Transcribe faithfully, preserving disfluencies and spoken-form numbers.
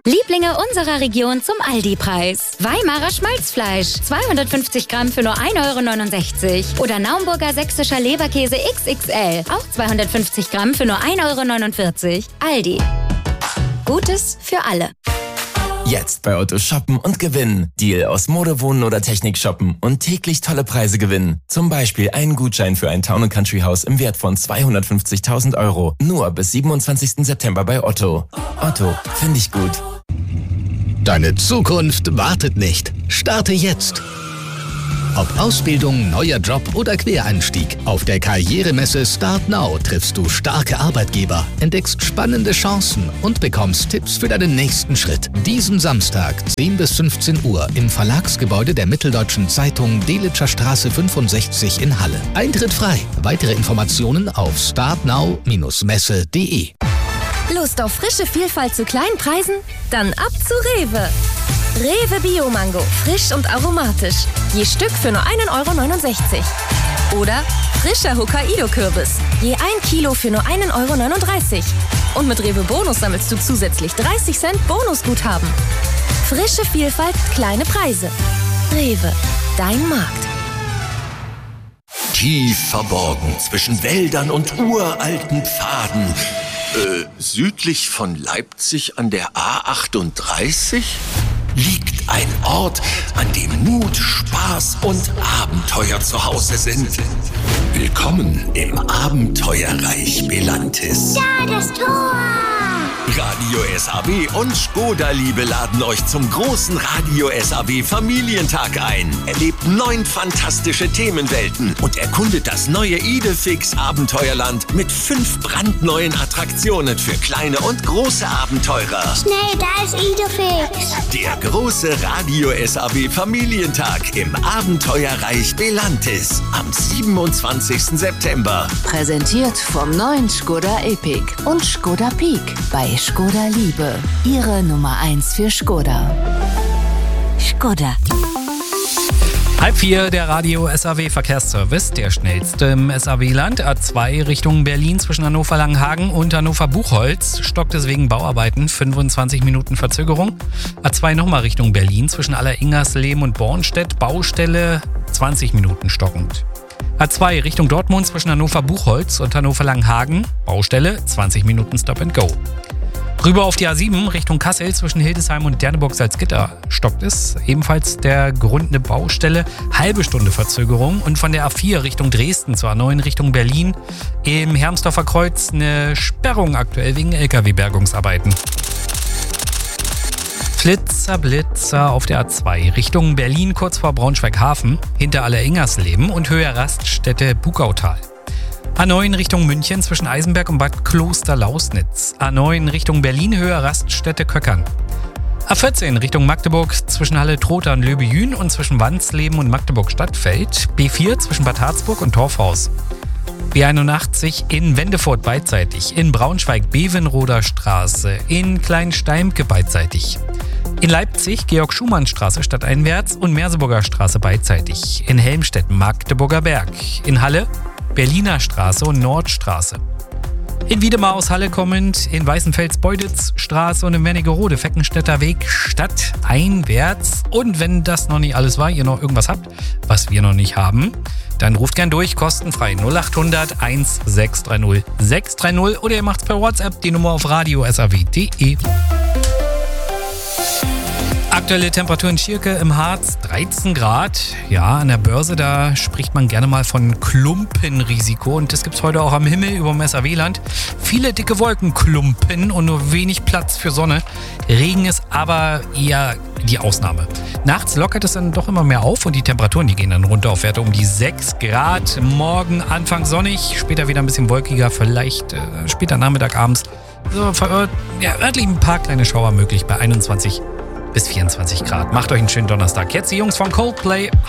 Lieblinge unserer Region zum Aldi-Preis. Weimarer Schmalzfleisch, zweihundertfünfzig Gramm für nur ein Euro neunundsechzig. Oder Naumburger sächsischer Leberkäse X X L, auch zweihundertfünfzig Gramm für nur ein Euro neunundvierzig. Aldi. Gutes für alle. Jetzt bei Otto shoppen und gewinnen. Deal aus Mode, Wohnen oder Technik shoppen und täglich tolle Preise gewinnen. Zum Beispiel einen Gutschein für ein Town and Country Haus im Wert von zweihundertfünfzigtausend Euro. Nur bis siebenundzwanzigsten September bei Otto. Otto, finde ich gut. Deine Zukunft wartet nicht. Starte jetzt. Ob Ausbildung, neuer Job oder Quereinstieg, auf der Karrieremesse Start Now triffst du starke Arbeitgeber, entdeckst spannende Chancen und bekommst Tipps für deinen nächsten Schritt. Diesen Samstag, zehn bis fünfzehn Uhr, im Verlagsgebäude der Mitteldeutschen Zeitung Delitzscher Straße fünfundsechzig in Halle. Eintritt frei. Weitere Informationen auf startnow Bindestrich messe punkt de. Lust auf frische Vielfalt zu kleinen Preisen? Dann ab zu Rewe. Rewe Bio-Mango, frisch und aromatisch. Je Stück für nur ein Euro neunundsechzig. Oder frischer Hokkaido-Kürbis. Je ein Kilo für nur ein Euro neununddreißig. Und mit Rewe Bonus sammelst du zusätzlich dreißig Cent Bonusguthaben. Frische Vielfalt, kleine Preise. Rewe, dein Markt. Tief verborgen zwischen Wäldern und uralten Pfaden. Äh, südlich von Leipzig an der A achtunddreißig liegt ein Ort, an dem Mut, Spaß und Abenteuer zu Hause sind. Willkommen im Abenteuerreich Belantis. Da, das Tor! Radio S A W und Skoda Liebe laden euch zum großen Radio S A W Familientag ein. Erlebt neun fantastische Themenwelten und erkundet das neue Idefix Abenteuerland mit fünf brandneuen Attraktionen für kleine und große Abenteurer. Schnell, da ist Idefix. Der große Radio S A W Familientag im Abenteuerreich Belantis am siebenundzwanzigsten September. Präsentiert vom neuen Skoda Epic und Skoda Peak bei Skoda Liebe, Ihre Nummer eins für Skoda. Skoda. Halb vier, der Radio S A W Verkehrsservice, der schnellste im S A W-Land. A zwei Richtung Berlin zwischen Hannover-Langenhagen und Hannover-Buchholz. Stockt es wegen Bauarbeiten, fünfundzwanzig Minuten Verzögerung. A zwei nochmal Richtung Berlin zwischen Alleringersleben und Bornstedt. Baustelle, zwanzig Minuten stockend. A zwei Richtung Dortmund zwischen Hannover-Buchholz und Hannover-Langenhagen. Baustelle, zwanzig Minuten Stop and Go. Rüber auf die A sieben Richtung Kassel zwischen Hildesheim und Derneburg-Salzgitter stockt es. Ebenfalls der Grund eine Baustelle, halbe Stunde Verzögerung. Und von der A vier Richtung Dresden zur A neun Richtung Berlin im Hermsdorfer Kreuz eine Sperrung aktuell wegen L K W-Bergungsarbeiten. Flitzer, Blitzer auf der A zwei Richtung Berlin kurz vor Braunschweig-Hafen hinter Alleringersleben und Höhe Raststätte Bugautal. A neun Richtung München zwischen Eisenberg und Bad Kloster-Lausnitz. A neun Richtung Berlin, Höhe Raststätte Köckern. A vierzehn Richtung Magdeburg zwischen Halle-Trotha und Löbejün und zwischen Wandsleben und Magdeburg-Stadtfeld. B vier zwischen Bad Harzburg und Torfhaus. B einundachtzig in Wendefurt beidseitig. In Braunschweig Bevenroder Straße. In Kleinsteimke beidseitig. In Leipzig Georg-Schumann-Straße stadteinwärts und Merseburger Straße beidseitig. In Helmstedt Magdeburger Berg. In Halle Berliner Straße und Nordstraße. In Wiedemar aus Halle kommend, in Weißenfels Beuditz-Straße und in Wernigerode Feckenstädter Weg stadteinwärts. Und wenn das noch nicht alles war, ihr noch irgendwas habt, was wir noch nicht haben, dann ruft gern durch, kostenfrei null achthundert eins sechs drei null sechs drei null oder ihr macht's per WhatsApp, die Nummer auf radio s a w punkt de. Aktuelle Temperatur in Schierke im Harz, dreizehn Grad. Ja, an der Börse, da spricht man gerne mal von Klumpenrisiko. Und das gibt's heute auch am Himmel über dem S A W-Land. Viele dicke Wolkenklumpen und nur wenig Platz für Sonne. Regen ist aber eher die Ausnahme. Nachts lockert es dann doch immer mehr auf und die Temperaturen, die gehen dann runter auf Werte um die sechs Grad. Morgen Anfang sonnig, später wieder ein bisschen wolkiger, vielleicht äh, später Nachmittag, abends. So, verört, ja, örtlich ein paar kleine Schauer möglich bei einundzwanzig bis vierundzwanzig Grad. Macht euch einen schönen Donnerstag. Jetzt die Jungs von Coldplay,